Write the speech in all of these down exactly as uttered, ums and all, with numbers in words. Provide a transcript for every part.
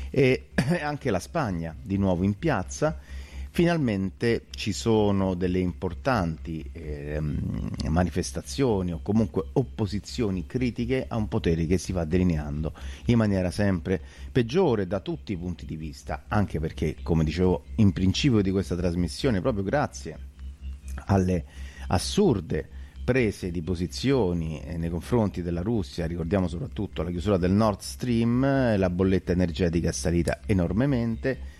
e anche la Spagna di nuovo in piazza. Finalmente ci sono delle importanti eh, manifestazioni o comunque opposizioni critiche a un potere che si va delineando in maniera sempre peggiore da tutti i punti di vista, anche perché, come dicevo in principio di questa trasmissione, proprio grazie alle assurde prese di posizioni eh, nei confronti della Russia, ricordiamo soprattutto la chiusura del Nord Stream, eh, la bolletta energetica è salita enormemente.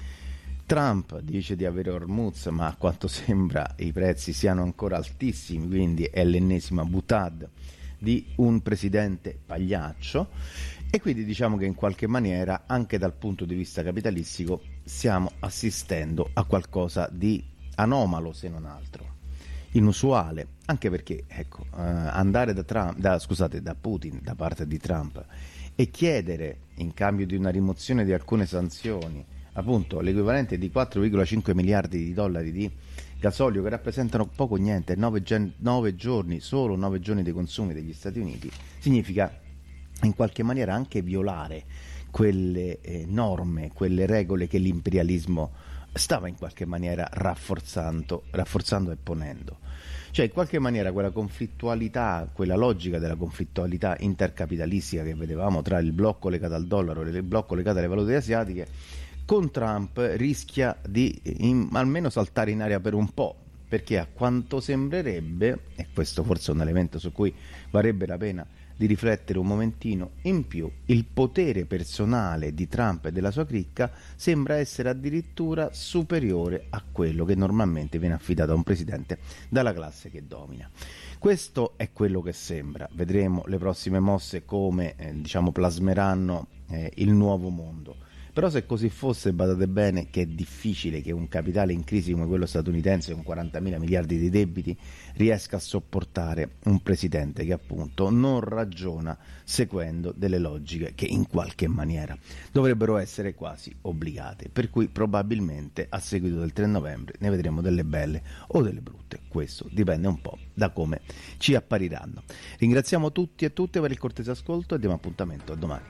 Trump dice di avere Hormuz, ma a quanto sembra i prezzi siano ancora altissimi, quindi è l'ennesima boutade di un presidente pagliaccio, e quindi diciamo che in qualche maniera anche dal punto di vista capitalistico stiamo assistendo a qualcosa di anomalo, se non altro inusuale, anche perché ecco, eh, andare da, Trump, da, scusate, da Putin, da parte di Trump, e chiedere in cambio di una rimozione di alcune sanzioni appunto l'equivalente di quattro virgola cinque miliardi di dollari di gasolio, che rappresentano poco niente, nove, gen- nove giorni, solo nove giorni dei consumi degli Stati Uniti, significa in qualche maniera anche violare quelle eh, norme, quelle regole che l'imperialismo stava in qualche maniera rafforzando, rafforzando e ponendo. Cioè in qualche maniera quella conflittualità, quella logica della conflittualità intercapitalistica che vedevamo tra il blocco legato al dollaro e il blocco legato alle valute asiatiche, con Trump rischia di in, almeno saltare in aria per un po', perché a quanto sembrerebbe, e questo forse è un elemento su cui varrebbe la pena di riflettere un momentino in più, il potere personale di Trump e della sua cricca sembra essere addirittura superiore a quello che normalmente viene affidato a un presidente dalla classe che domina. Questo è quello che sembra. Vedremo le prossime mosse come eh, diciamo plasmeranno eh, il nuovo mondo. Però se così fosse, badate bene che è difficile che un capitale in crisi come quello statunitense, con quarantamila miliardi di debiti, riesca a sopportare un presidente che appunto non ragiona seguendo delle logiche che in qualche maniera dovrebbero essere quasi obbligate, per cui probabilmente a seguito del tre novembre ne vedremo delle belle o delle brutte. Questo dipende un po' da come ci appariranno. Ringraziamo tutti e tutte per il cortese ascolto e diamo appuntamento a domani.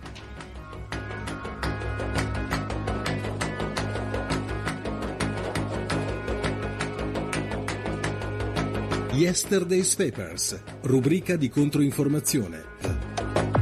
Yesterday's Papers, rubrica di controinformazione.